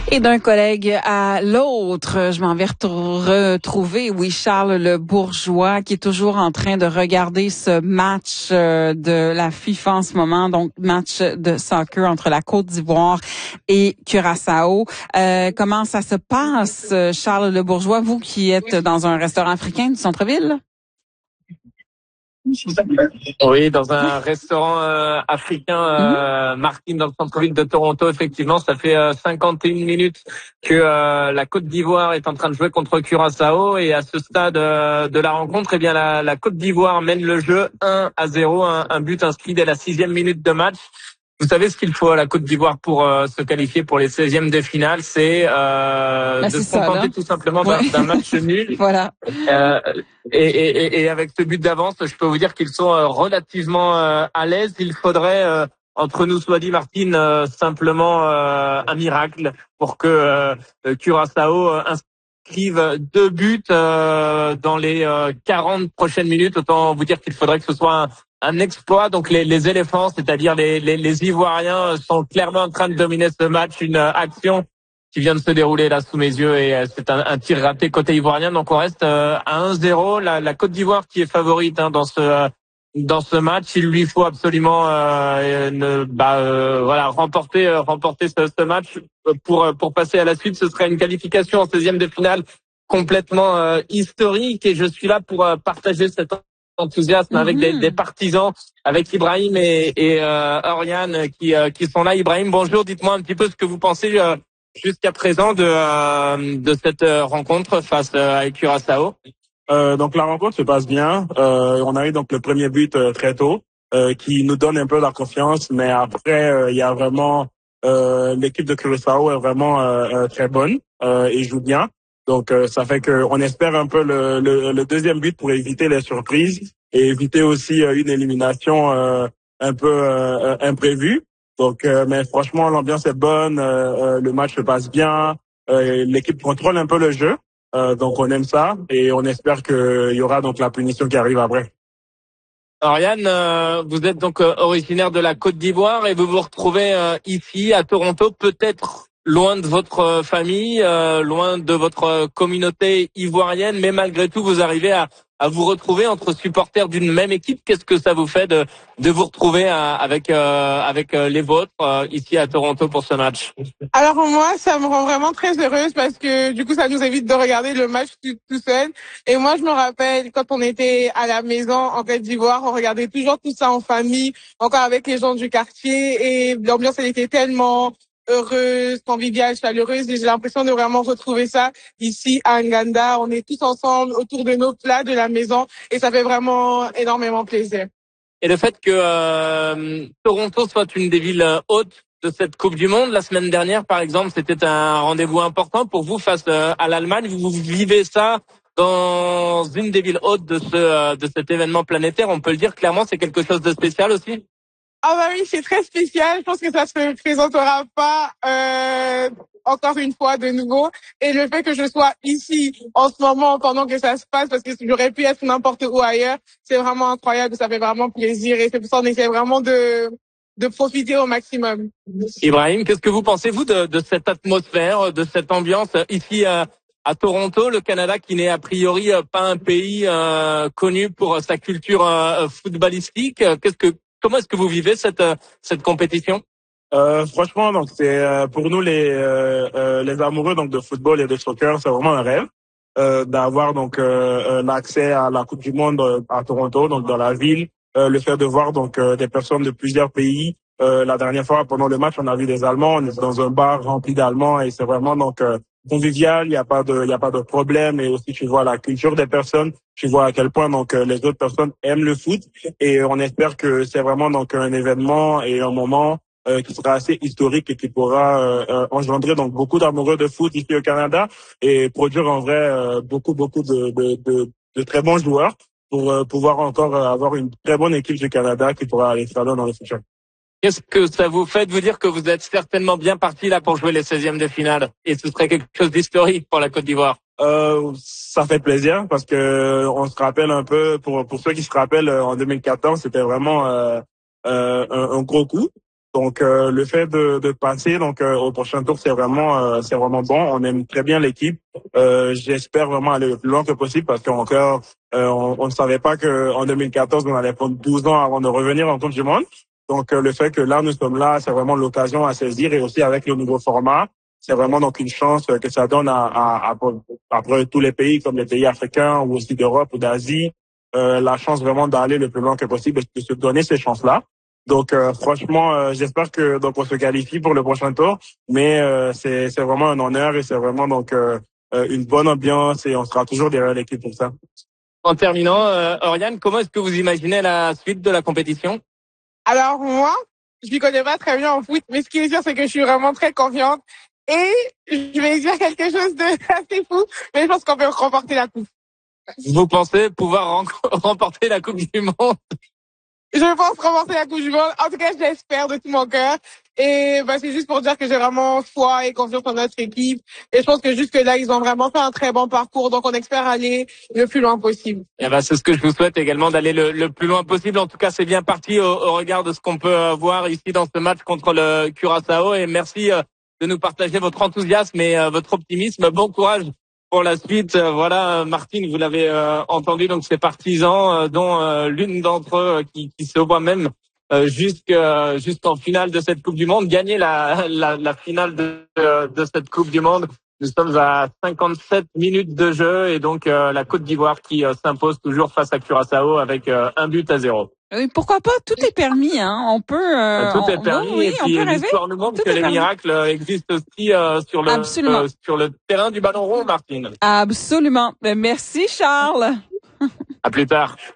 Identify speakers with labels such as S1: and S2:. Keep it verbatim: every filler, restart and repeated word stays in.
S1: Et d'un collègue à l'autre, je m'en vais retrouver, oui, Charles Le Bourgeois, qui est toujours en train de regarder ce match de la FIFA en ce moment, donc match de soccer entre la Côte d'Ivoire et Curaçao. Euh, comment ça se passe, Charles Le Bourgeois, vous qui êtes dans un restaurant africain du centre-ville?
S2: Oui, dans un restaurant euh, africain, euh, mm-hmm. Martine, dans le centre-ville de Toronto, effectivement, ça fait euh, cinquante et une minutes que euh, la Côte d'Ivoire est en train de jouer contre Curaçao, et à ce stade euh, de la rencontre, eh bien la, la Côte d'Ivoire mène le jeu un à zéro, un, un but inscrit dès la sixième minute de match. Vous savez ce qu'il faut à la Côte d'Ivoire pour euh, se qualifier pour les seizièmes de finale, c'est euh,
S1: bah,
S2: de se contenter tout simplement d'un,
S1: ouais.
S2: d'un match nul.
S1: Voilà.
S2: Euh, et, et, et avec ce but d'avance, je peux vous dire qu'ils sont euh, relativement euh, à l'aise. Il faudrait, euh, entre nous soit dit, Martine, euh, simplement euh, un miracle pour que euh, Curaçao euh, inscrive deux buts euh, dans les euh, quarante prochaines minutes. Autant vous dire qu'il faudrait que ce soit un un exploit. Donc les, les éléphants, c'est-à-dire les, les, les Ivoiriens, sont clairement en train de dominer ce match. Une action qui vient de se dérouler là sous mes yeux, et c'est un, un tir raté côté ivoirien. Donc on reste à un zéro. La, la Côte d'Ivoire qui est favorite hein, dans ce dans ce match. Il lui faut absolument euh, ne, bah, euh, voilà remporter euh, remporter ce, ce match pour pour passer à la suite. Ce serait une qualification en seizième de finale complètement euh, historique, et je suis là pour euh, partager cette enthousiasme mm-hmm. avec des, des partisans, avec Ibrahim et, et euh, Oriane qui euh, qui sont là. Ibrahim, bonjour. Dites-moi un petit peu ce que vous pensez euh, jusqu'à présent de euh, de cette rencontre face euh, à Curaçao.
S3: Euh, donc la rencontre se passe bien. Euh, on a eu donc le premier but euh, très tôt, euh, qui nous donne un peu la confiance. Mais après, euh, il y a vraiment euh, l'équipe de Curaçao est vraiment euh, très bonne euh, et joue bien. Donc euh, ça fait que on espère un peu le, le, le deuxième but pour éviter les surprises et éviter aussi euh, une élimination euh, un peu euh, imprévue. Donc, euh, mais franchement, l'ambiance est bonne, euh, le match se passe bien, euh, l'équipe contrôle un peu le jeu, euh, donc on aime ça et on espère qu'il y aura donc la punition qui arrive après.
S2: Oriane, euh, vous êtes donc euh, originaire de la Côte d'Ivoire et vous vous retrouvez euh, ici à Toronto, peut-être loin de votre famille, euh, loin de votre communauté ivoirienne, mais malgré tout, vous arrivez à, à vous retrouver entre supporters d'une même équipe. Qu'est-ce que ça vous fait de, de vous retrouver à, avec euh, avec les vôtres euh, ici à Toronto pour ce match?
S4: Alors moi, ça me rend vraiment très heureuse parce que du coup, ça nous évite de regarder le match tout, tout seul. Et moi, je me rappelle quand on était à la maison en Côte d'Ivoire, on regardait toujours tout ça en famille, encore avec les gens du quartier, et l'ambiance, elle était tellement heureuse, conviviale, chaleureuse, et j'ai l'impression de vraiment retrouver ça ici à Nganda. On est tous ensemble autour de nos plats de la maison et ça fait vraiment énormément plaisir.
S2: Et le fait que euh, Toronto soit une des villes hôtes de cette Coupe du Monde, la semaine dernière par exemple, c'était un rendez-vous important pour vous face à l'Allemagne. Vous vivez ça dans une des villes hôtes de ce de cet événement planétaire, on peut le dire clairement, c'est quelque chose de spécial aussi?
S4: Ah bah oui, c'est très spécial. Je pense que ça se présentera pas euh, encore une fois de nouveau. Et le fait que je sois ici en ce moment pendant que ça se passe, parce que j'aurais pu être n'importe où ailleurs, c'est vraiment incroyable. Ça fait vraiment plaisir et c'est pour ça qu'on essaie vraiment de de profiter au maximum.
S2: Ibrahim, qu'est-ce que vous pensez vous de, de cette atmosphère, de cette ambiance ici à, à Toronto, le Canada qui n'est a priori pas un pays euh, connu pour sa culture euh, footballistique. Qu'est-ce que Comment est-ce que vous vivez cette cette compétition?
S3: Euh, franchement, donc c'est euh, pour nous les euh, euh, les amoureux donc de football et de soccer, c'est vraiment un rêve euh, d'avoir donc euh, l'accès à la Coupe du Monde à Toronto, donc dans la ville. Euh, le fait de voir donc euh, des personnes de plusieurs pays. Euh, la dernière fois pendant le match, on a vu des Allemands. On était dans un bar rempli d'Allemands et c'est vraiment donc euh, convivial. Il y a pas de il y a pas de problème, et aussi tu vois la culture des personnes. Tu vois à quel point donc les autres personnes aiment le foot, et on espère que c'est vraiment donc un événement et un moment euh, qui sera assez historique et qui pourra euh, engendrer donc beaucoup d'amoureux de foot ici au Canada et produire en vrai euh, beaucoup beaucoup de, de de de très bons joueurs pour euh, pouvoir encore avoir une très bonne équipe du Canada qui pourra aller très loin dans le futur.
S2: Qu'est-ce que ça vous fait de vous dire que vous êtes certainement bien parti là pour jouer les seizièmes de finale, et ce serait quelque chose d'historique pour la Côte d'Ivoire?
S3: Euh, ça fait plaisir parce que on se rappelle un peu, pour pour ceux qui se rappellent, en deux mille quatorze, c'était vraiment euh, euh, un, un gros coup. Donc euh, le fait de, de passer donc euh, au prochain tour, c'est vraiment euh, c'est vraiment bon. On aime très bien l'équipe. Euh, j'espère vraiment aller le plus loin que possible parce qu'encore euh, on, on ne savait pas que en deux mille quatorze on allait prendre douze ans avant de revenir en Coupe du Monde. Donc euh, le fait que là nous sommes là, c'est vraiment l'occasion à saisir, et aussi avec le nouveau format, c'est vraiment donc une chance que ça donne à, à, à après tous les pays comme les pays africains ou aussi d'Europe ou d'Asie, euh, la chance vraiment d'aller le plus loin que possible et de se donner ces chances-là. Donc euh, franchement, euh, j'espère que donc on se qualifie pour le prochain tour, mais euh, c'est c'est vraiment un honneur et c'est vraiment donc euh, une bonne ambiance et on sera toujours derrière l'équipe pour ça.
S2: En terminant, euh, Oriane, comment est-ce que vous imaginez la suite de la compétition?
S4: Alors moi, je m'y connais pas très bien en foot, mais ce qui est sûr, c'est que je suis vraiment très confiante et je vais dire quelque chose de assez fou, mais je pense qu'on peut remporter la coupe.
S2: Vous pensez pouvoir remporter la Coupe du Monde?
S4: Je pense remporter la Coupe du Monde. En tout cas, je l'espère de tout mon cœur. Et bah, c'est juste pour dire que j'ai vraiment foi et confiance en notre équipe. Et je pense que jusque là, ils ont vraiment fait un très bon parcours. Donc, on espère aller le plus loin possible.
S2: Et bah, c'est ce que je vous souhaite également, d'aller le, le plus loin possible. En tout cas, c'est bien parti au, au regard de ce qu'on peut voir ici dans ce match contre le Curaçao. Et merci de nous partager votre enthousiasme et votre optimisme. Bon courage pour la suite. Voilà, Martine, vous l'avez euh, entendu, donc ces partisans, euh, dont euh, l'une d'entre eux qui, qui se voit même euh, jusqu'à, jusqu'en finale de cette Coupe du Monde, gagner la, la, la finale de, de cette Coupe du Monde. Nous sommes à cinquante-sept minutes de jeu et donc euh, la Côte d'Ivoire qui euh, s'impose toujours face à Curaçao avec euh, un but à zéro.
S1: Oui, pourquoi pas? Tout est permis, hein. On peut. Euh,
S2: Tout est
S1: on,
S2: permis.
S1: oui,
S2: et puis l'histoire nous montre que les
S1: permis.
S2: miracles existent aussi euh, sur le euh, sur le terrain du ballon rond, Martine.
S1: Absolument. Merci, Charles.
S2: À plus tard.